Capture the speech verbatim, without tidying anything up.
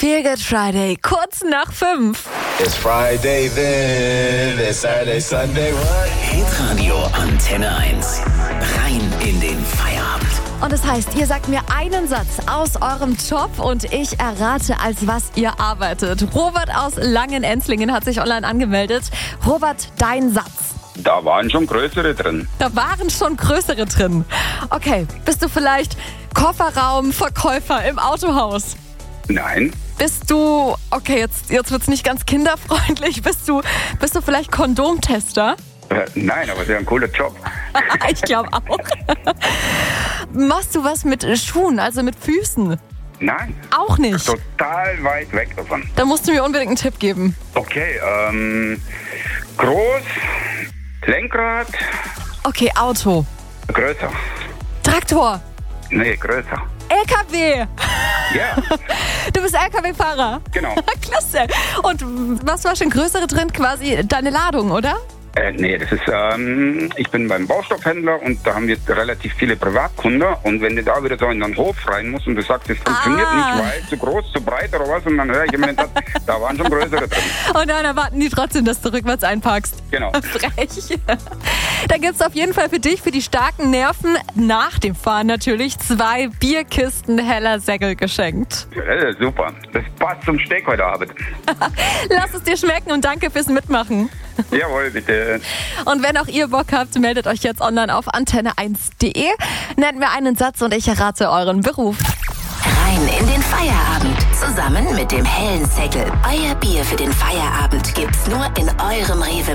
Feel Good Friday, kurz nach fünf. It's Friday then, it's Saturday, Sunday, what? Hitradio Antenne eins. Rein in den Feierabend. Und das heißt, ihr sagt mir einen Satz aus eurem Job und ich errate, als was ihr arbeitet. Robert aus Langenenzlingen hat sich online angemeldet. Robert, dein Satz. Da waren schon größere drin. Da waren schon größere drin. Okay, bist du vielleicht Kofferraumverkäufer im Autohaus? Nein. Bist du, okay, jetzt, jetzt wird's nicht ganz kinderfreundlich, bist du, bist du vielleicht Kondomtester? Äh, nein, aber es ist ein cooler Job. Ich glaube auch. Machst du was mit Schuhen, also mit Füßen? Nein. Auch nicht? Total weit weg davon. Da musst du mir unbedingt einen Tipp geben. Okay, ähm, groß, Lenkrad, Okay, Auto. größer. Traktor. Nee, größer. L K W. Ja, Du bist L K W-Fahrer. genau. Klasse. Und was war schon größere drin? Quasi deine Ladung, oder? Äh, nee, das ist, ähm, ich bin beim Baustoffhändler und da haben wir relativ viele Privatkunden und wenn du da wieder so in den Hof rein musst und du sagst, es funktioniert Ah. nicht, weil zu groß, zu breit oder was und dann höre ich immer den Satz, da waren schon größere drin. Und dann erwarten die trotzdem, dass du rückwärts einparkst. Genau. Frech. Da gibt's auf jeden Fall für dich, für die starken Nerven, nach dem Fahren natürlich, zwei Bierkisten Heller Segel geschenkt. Äh, super. Das passt zum Steak heute Abend. Lass es dir schmecken und danke fürs Mitmachen. Jawohl, bitte. Und wenn auch ihr Bock habt, meldet euch jetzt online auf antenne eins punkt de. Nennt mir einen Satz und ich errate euren Beruf. Rein in den Feierabend. Zusammen mit dem hellen Segel. Euer Bier für den Feierabend gibt's nur in eurem Rewe